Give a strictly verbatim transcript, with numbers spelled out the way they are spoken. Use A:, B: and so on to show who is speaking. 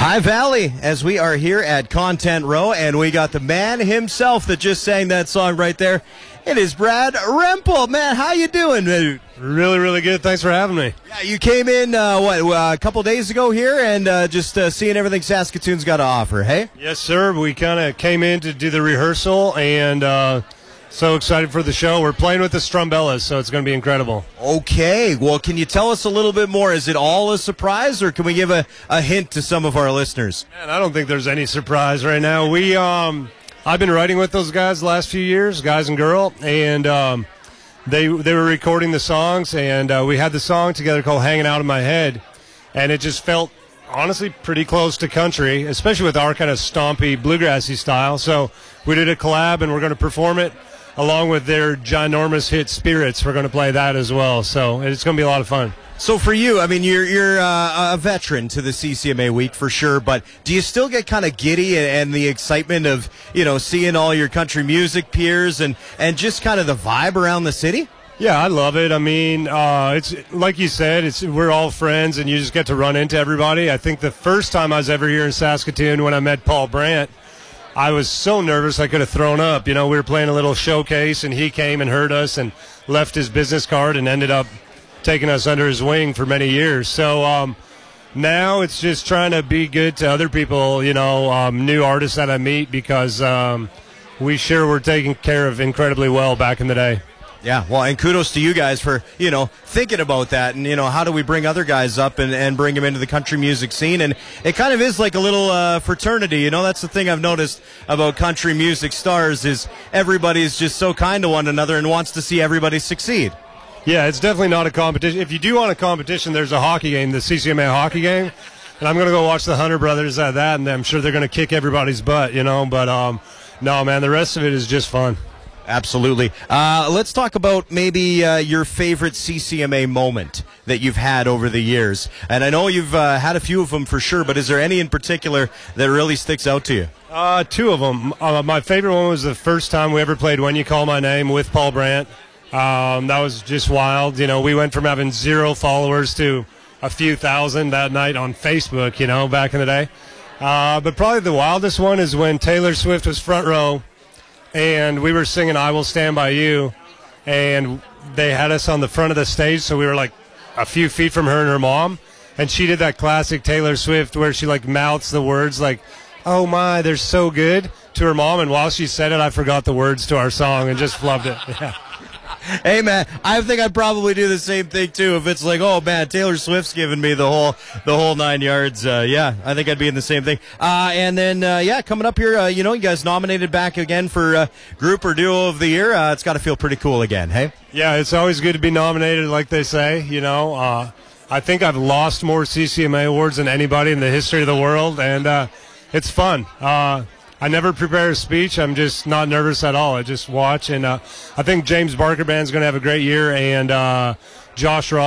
A: High Valley, as we are here at Content Row, and we got the man himself that just sang that song right there. It is Brad Rempel. Man, how you doing, dude?
B: Really, really good. Thanks for having me.
A: Yeah, you came in, uh, what, uh, a couple days ago here, and uh, just uh, seeing everything Saskatoon's got to offer, hey?
B: Yes, sir. We kind of came in to do the rehearsal, and uh, so excited for the show. We're playing with the Strumbellas, so it's going to be incredible.
A: Okay. Well, can you tell us a little bit more? Is it all a surprise, or can we give a, a hint to some of our listeners?
B: Man, I don't think there's any surprise right now. We, um, I've been writing with those guys the last few years, guys and girl, and um, they they were recording the songs, and uh, we had the song together called Hanging Out in My Head, and it just felt, honestly, pretty close to country, especially with our kind of stompy, bluegrassy style. So we did a collab, and we're going to perform it along with their ginormous hit Spirits. We're going to play that as well, so it's going to be a lot of fun.
A: So for you, I mean, you're you're uh, a veteran to the C C M A week for sure, but do you still get kind of giddy and, and the excitement of, you know, seeing all your country music peers and, and just kind of the vibe around the city?
B: Yeah, I love it. I mean, uh, it's like you said, it's we're all friends, and you just get to run into everybody. I think the first time I was ever here in Saskatoon when I met Paul Brandt, I was so nervous I could have thrown up. You know, we were playing a little showcase, and he came and heard us and left his business card and ended up taking us under his wing for many years. So um, now it's just trying to be good to other people, you know, um, new artists that I meet, because um, we sure were taken care of incredibly well back in the day.
A: Yeah, well, and kudos to you guys for, you know, thinking about that, and, you know, how do we bring other guys up and, and bring them into the country music scene? And it kind of is like a little uh, fraternity, you know. That's the thing I've noticed about country music stars is everybody's just so kind to one another and wants to see everybody succeed.
B: Yeah, it's definitely not a competition. If you do want a competition, there's a hockey game, the C C M A hockey game, and I'm going to go watch the Hunter brothers at that, and I'm sure they're going to kick everybody's butt, you know. But, um, no, man, the rest of it is just fun.
A: Absolutely. Uh, let's talk about maybe uh, your favorite C C M A moment that you've had over the years. And I know you've uh, had a few of them for sure, but is there any in particular that really sticks out to you?
B: Uh, two of them. Uh, my favorite one was the first time we ever played When You Call My Name with Paul Brandt. Um, that was just wild. You know, we went from having zero followers to a few thousand that night on Facebook, you know, back in the day. Uh, but probably the wildest one is when Taylor Swift was front row, and we were singing I Will Stand By You, and they had us on the front of the stage, so we were like a few feet from her and her mom, and she did that classic Taylor Swift where she like mouths the words like, oh my, they're so good, to her mom, and while she said it, I forgot the words to our song and just flubbed it. Yeah.
A: Hey, man, I think I'd probably do the same thing, too, if it's like, oh, man, Taylor Swift's giving me the whole the whole nine yards. Uh, yeah, I think I'd be in the same thing. Uh, and then, uh, yeah, coming up here, uh, you know, you guys nominated back again for uh, Group or Duo of the Year. Uh, it's got to feel pretty cool again, hey?
B: Yeah, it's always good to be nominated, like they say, you know. Uh, I think I've lost more C C M A awards than anybody in the history of the world, and uh, it's fun. Uh I never prepare a speech. I'm just not nervous at all. I just watch, and uh, I think James Barker Band's going to have a great year, and uh, Josh Ross